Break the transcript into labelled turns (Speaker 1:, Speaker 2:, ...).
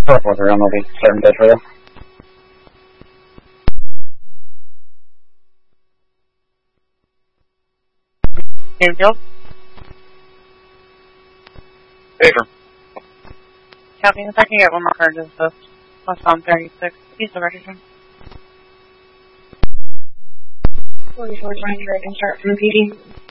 Speaker 1: 443, I'll be starting bid for you.
Speaker 2: Hayfield?
Speaker 3: Favor.
Speaker 2: Copy. If I can get one more card, just this. Plus on 36. East of Richardson.
Speaker 4: 4420, I can start from the PD.